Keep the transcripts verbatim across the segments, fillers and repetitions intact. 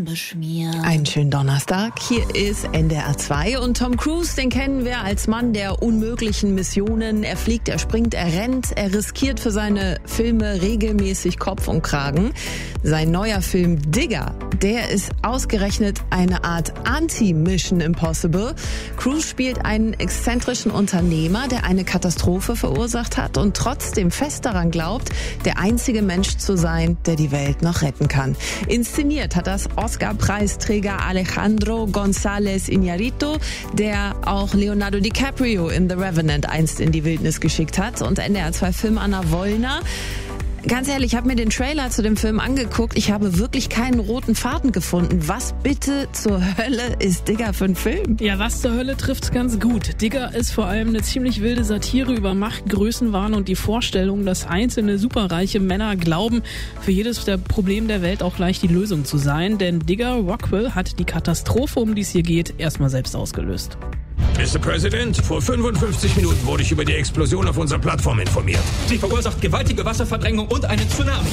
Stirn beschmiert. Einen schönen Donnerstag. Hier ist N D R zwei und Tom Cruise, den kennen wir als Mann der unmöglichen Missionen. Er fliegt, er springt, er rennt, er riskiert für seine Filme regelmäßig Kopf und Kragen. Sein neuer Film Digger, der ist ausgerechnet eine Art Anti-Mission Impossible. Cruise spielt einen exzentrischen Unternehmer, der eine Katastrophe verursacht hat und trotzdem fest daran glaubt, der einzige Mensch zu sein, der die Welt noch retten kann. Inszeniert hat das Oscar-Preisträger Alejandro González Iñárritu, der auch Leonardo DiCaprio in The Revenant einst in die Wildnis geschickt hat, und N D R zwei Film Anna Wollner. Ganz ehrlich, ich habe mir den Trailer zu dem Film angeguckt. Ich habe wirklich keinen roten Faden gefunden. Was bitte zur Hölle ist Digger für ein Film? Ja, was zur Hölle trifft's ganz gut. Digger ist vor allem eine ziemlich wilde Satire über Macht, Größenwahn und die Vorstellung, dass einzelne superreiche Männer glauben, für jedes der Problem der Welt auch gleich die Lösung zu sein. Denn Digger Rockwell hat die Katastrophe, um die es hier geht, erstmal selbst ausgelöst. Mister President, vor fünfundfünfzig Minuten wurde ich über die Explosion auf unserer Plattform informiert. Sie verursacht gewaltige Wasserverdrängung und einen Tsunami.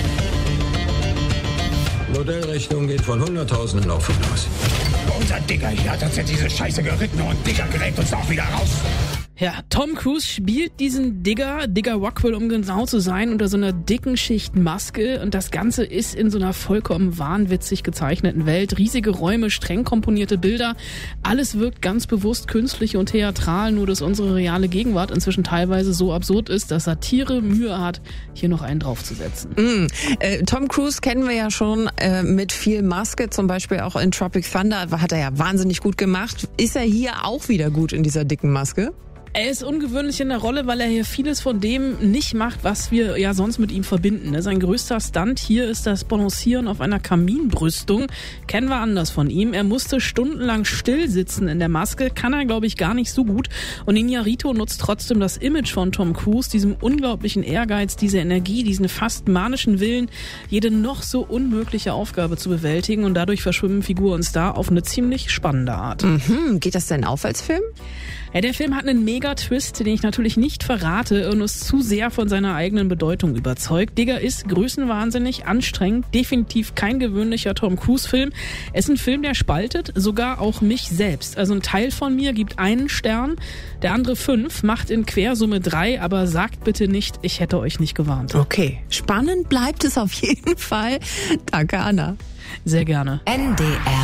Modellrechnung geht von Hunderttausenden auf fünf aus. Unser Digger hier hat uns jetzt diese Scheiße geritten und Digger gräbt uns auch wieder raus. Ja, Tom Cruise spielt diesen Digger, Digger Rockwell, um genau zu sein, unter so einer dicken Schicht Maske, und das Ganze ist in so einer vollkommen wahnwitzig gezeichneten Welt. Riesige Räume, streng komponierte Bilder, alles wirkt ganz bewusst künstlich und theatral, nur dass unsere reale Gegenwart inzwischen teilweise so absurd ist, dass Satire Mühe hat, hier noch einen draufzusetzen. Mm, äh, Tom Cruise kennen wir ja schon äh, mit viel Maske, zum Beispiel auch in Tropic Thunder, hat er ja wahnsinnig gut gemacht. Ist er hier auch wieder gut in dieser dicken Maske? Er ist ungewöhnlich in der Rolle, weil er hier vieles von dem nicht macht, was wir ja sonst mit ihm verbinden. Sein größter Stunt hier ist das Balancieren auf einer Kaminbrüstung. Kennen wir anders von ihm. Er musste stundenlang still sitzen in der Maske, kann er, glaube ich, gar nicht so gut. Und Iñárritu nutzt trotzdem das Image von Tom Cruise, diesem unglaublichen Ehrgeiz, diese Energie, diesen fast manischen Willen, jede noch so unmögliche Aufgabe zu bewältigen. Und dadurch verschwimmen Figur und Star auf eine ziemlich spannende Art. Mhm. Geht das denn auf als Film? Ja, der Film hat einen Mega-Twist, den ich natürlich nicht verrate und ist zu sehr von seiner eigenen Bedeutung überzeugt. Digger ist größenwahnsinnig, anstrengend, definitiv kein gewöhnlicher Tom Cruise-Film. Es ist ein Film, der spaltet, sogar auch mich selbst. Also ein Teil von mir gibt einen Stern, der andere fünf, macht in Quersumme drei, aber sagt bitte nicht, ich hätte euch nicht gewarnt. Okay, spannend bleibt es auf jeden Fall. Danke, Anna. Sehr gerne. N D R